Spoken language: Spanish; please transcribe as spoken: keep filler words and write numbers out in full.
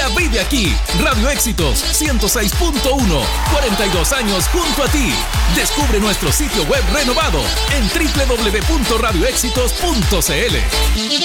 música vive aquí. Radio Éxitos ciento seis punto uno, cuarenta y dos años junto a ti. Descubre nuestro sitio web renovado en doble u doble u doble u punto radio éxitos punto c l.